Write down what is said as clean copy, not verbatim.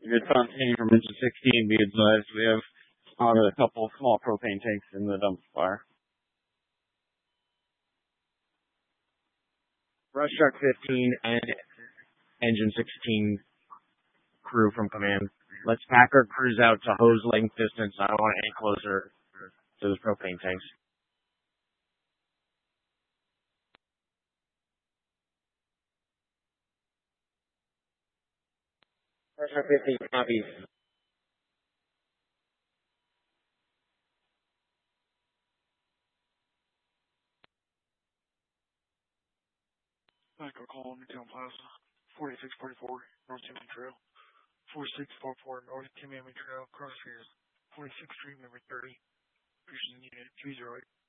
Good container from engine 16 be advised. We have a couple small propane tanks in the dump fire. Rush Shark 15 and engine 16 crew from command. Let's pack our crews out to hose length distance. I don't want any closer to those propane tanks. Rush Shark 15, copy. Michael call Newtown Plaza, 4644 North Timmy Trail, 4644 North Timmy Trail, cross street 46th Street, number 30. Precision unit 208.